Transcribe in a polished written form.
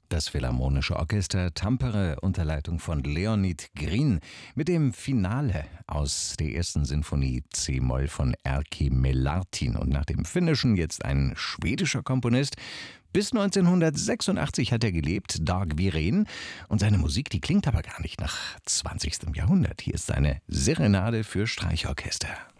Das Philharmonische Orchester Tampere unter Leitung von Leonid Grin mit dem Finale aus der ersten Sinfonie C-Moll von Erkki Melartin und nach dem Finnischen jetzt ein schwedischer Komponist. Bis 1986 hat er gelebt, Dag Wirén, und seine Musik, die klingt aber gar nicht nach 20. Jahrhundert. Hier ist seine Serenade für Streichorchester.